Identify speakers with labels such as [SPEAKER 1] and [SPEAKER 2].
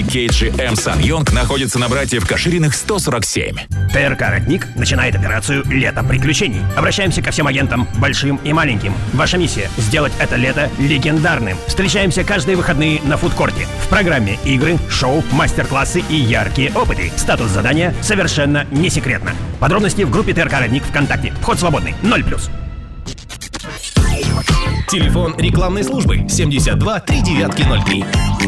[SPEAKER 1] KG M Сан Йонг находится на братьев Кашириных 147.
[SPEAKER 2] ТРК «Родник» начинает операцию «Лето приключений». Обращаемся ко всем агентам, большим и маленьким. Ваша миссия – сделать это лето легендарным. Встречаемся каждые выходные на фудкорте. В программе игры, шоу, мастер-классы и яркие опыты. Статус задания совершенно не секретно. Подробности в группе ТРК «Родник» ВКонтакте. Вход свободный. 0+.
[SPEAKER 3] Телефон рекламной службы 72 3903.